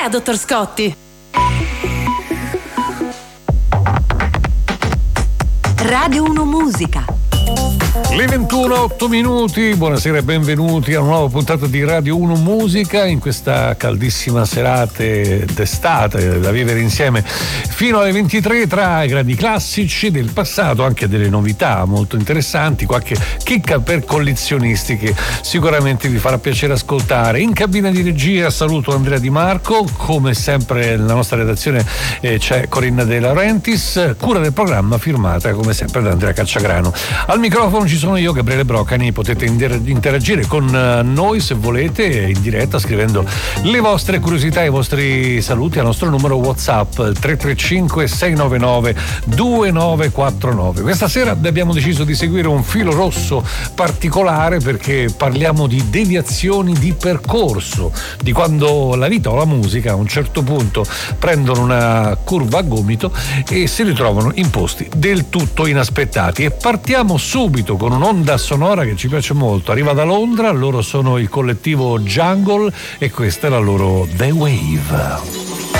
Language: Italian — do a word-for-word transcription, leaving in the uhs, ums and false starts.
Buonasera, dottor Scotti. Radio uno Musica. Le ventuno, otto minuti, buonasera e benvenuti a una nuova puntata di Radio uno Musica in questa caldissima serata d'estate da vivere insieme fino alle ventitré tra i grandi classici del passato, anche delle novità molto interessanti, qualche chicca per collezionisti che sicuramente vi farà piacere ascoltare. In cabina di regia saluto Andrea Di Marco, come sempre nella nostra redazione eh, c'è Corinna De Laurentiis, cura del programma firmata come sempre da Andrea Cacciagrano. Al microfono ci sono io, Gabriele Brocani. Potete interagire con noi se volete in diretta scrivendo le vostre curiosità e i vostri saluti al nostro numero WhatsApp tre tre cinque sei nove nove due nove quattro nove. Questa sera abbiamo deciso di seguire un filo rosso particolare perché parliamo di deviazioni di percorso, di quando la vita o la musica a un certo punto prendono una curva a gomito e si ritrovano in posti del tutto inaspettati. E partiamo subito con un'onda sonora che ci piace molto. Arriva da Londra, loro sono il collettivo Jungle e questa è la loro The Wave.